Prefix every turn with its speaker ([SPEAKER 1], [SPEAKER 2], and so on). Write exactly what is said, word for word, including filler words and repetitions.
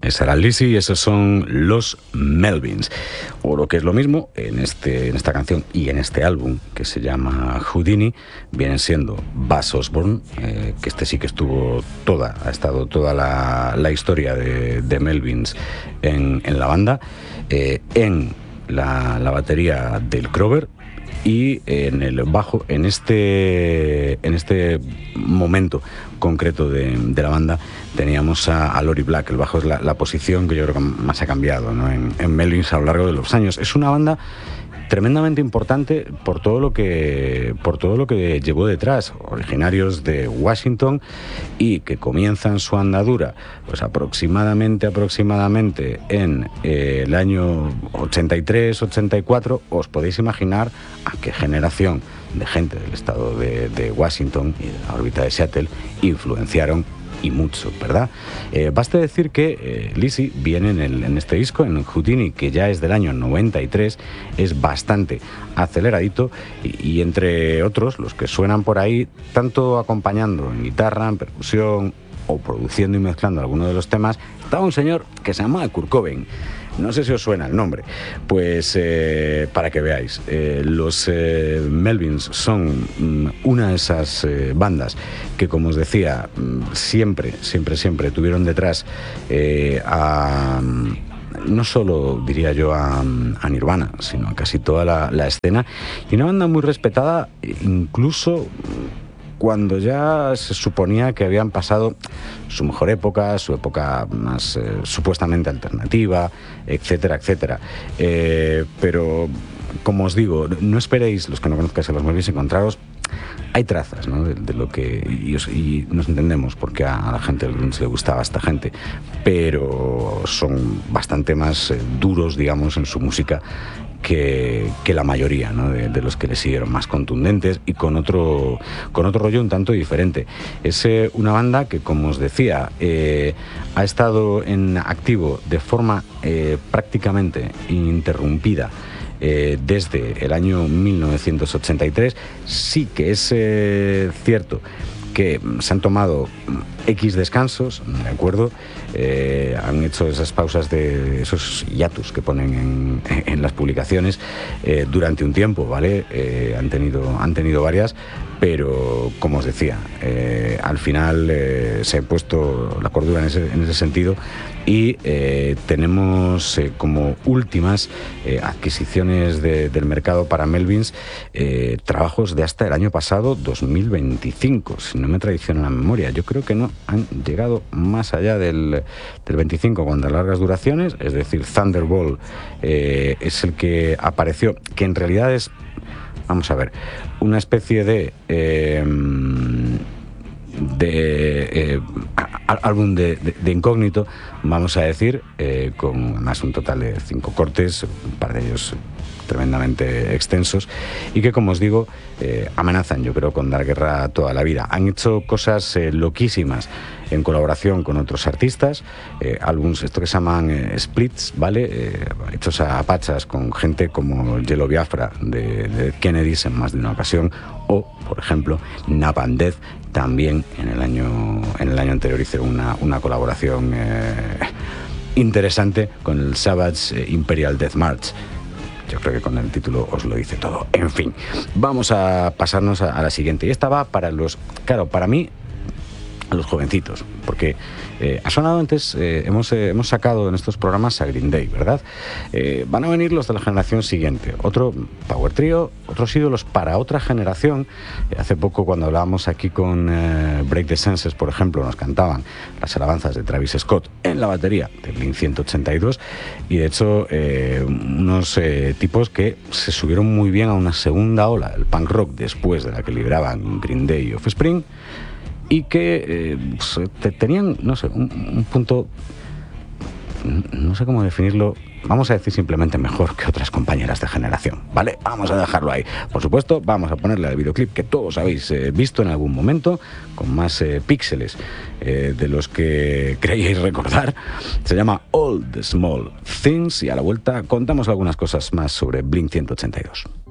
[SPEAKER 1] Esa era Lizzy y esos son los Melvins. O lo que es lo mismo, en, este, en esta canción y en este álbum, que se llama Houdini, vienen siendo Buzz Osborne, eh, que este sí que estuvo toda, ha estado toda la, la historia de, de Melvins en, en la banda, eh, en la, la batería del Krover, y en el bajo, en este, en este momento concreto de, de la banda, teníamos a, a Lori Black. El bajo es la, la posición que yo creo que más ha cambiado, ¿no?, en, en Melvins a lo largo de los años. Es una banda tremendamente importante por todo lo que por todo lo que llevó detrás, originarios de Washington y que comienzan su andadura pues aproximadamente aproximadamente en eh, el año ochenta y tres ochenta y cuatro. Os podéis imaginar a qué generación de gente del estado de, de Washington y de la órbita de Seattle influenciaron, y mucho, ¿verdad? Eh, basta decir que eh, Lizzy viene en, el, en este disco, en Houdini, que ya es del año noventa y tres, es bastante aceleradito y, y entre otros, los que suenan por ahí, tanto acompañando en guitarra, en percusión o produciendo y mezclando algunos de los temas, estaba un señor que se llama Kurt Cobain. No sé si os suena el nombre, pues eh, para que veáis, eh, los eh, Melvins son mm, una de esas eh, bandas que, como os decía, mm, siempre, siempre, siempre tuvieron detrás eh, a... no solo, diría yo, a, a Nirvana, sino a casi toda la, la escena, y una banda muy respetada, incluso cuando ya se suponía que habían pasado su mejor época, su época más eh, supuestamente alternativa, etcétera, etcétera. Eh, pero, como os digo, no esperéis, los que no conozcáis a los Melvins, encontraros. Hay trazas, ¿no?, de, de lo que... Y, os, y nos entendemos porque a, a la gente del grunge le gustaba a esta gente, pero son bastante más eh, duros, digamos, en su música que, que la mayoría, ¿no?, de, de los que le siguieron, más contundentes y con otro, con otro rollo un tanto diferente. Es eh, una banda que, como os decía, eh, ha estado en activo de forma eh, prácticamente ininterrumpida Eh, desde el año mil novecientos ochenta y tres. Sí que es eh, cierto que se han tomado X descansos, ¿de acuerdo? Eh, han hecho esas pausas, de esos hiatus que ponen en, en las publicaciones eh, durante un tiempo, ¿vale? Eh, han tenido, han tenido varias, pero como os decía, eh, al final eh, se ha puesto la cordura en ese, en ese sentido y eh, tenemos eh, como últimas eh, adquisiciones de, del mercado para Melvins eh, trabajos de hasta el año pasado, dos mil veinticinco, si no me traiciona la memoria. Yo creo que no han llegado más allá del, del veinticinco con largas duraciones, es decir, Thunderbolt eh, es el que apareció, que en realidad es, vamos a ver, una especie de eh, de eh, álbum de, de, de incógnito, vamos a decir, eh, con más un total de cinco cortes, un par de ellos tremendamente extensos, y que, como os digo, eh, amenazan, yo creo, con dar guerra a toda la vida. Han hecho cosas eh, loquísimas en colaboración con otros artistas, eh, álbums, esto que se llaman eh, splits, ¿vale? Eh, hechos a pachas con gente como Yellow Biafra de, de Kennedys en más de una ocasión, o, por ejemplo, Napalm Death, también en el año, en el año anterior hicieron una, una colaboración eh, interesante con el Savage Imperial Death March. Yo creo que con el título os lo dice todo. En fin, vamos a pasarnos a, a la siguiente. Y esta va para los... Claro, para mí, a los jovencitos. Porque eh, ha sonado antes, eh, hemos, eh, hemos sacado en estos programas a Green Day, ¿verdad? Eh, van a venir los de la generación siguiente. Otro power trio, otros ídolos para otra generación. Eh, hace poco, cuando hablábamos aquí con eh, Break the Senses, por ejemplo, nos cantaban las alabanzas de Travis Scott en la batería de Blink ciento ochenta y dos. Y de hecho, eh, unos eh, tipos que se subieron muy bien a una segunda ola del punk rock después de la que libraban Green Day y Offspring, y que eh, pues, te, tenían, no sé, un, un punto, no sé cómo definirlo, vamos a decir simplemente mejor que otras compañeras de generación, ¿vale? Vamos a dejarlo ahí. Por supuesto, vamos a ponerle el videoclip que todos habéis eh, visto en algún momento, con más eh, píxeles eh, de los que creíais recordar. Se llama All the Small Things y a la vuelta contamos algunas cosas más sobre Blink ciento ochenta y dos.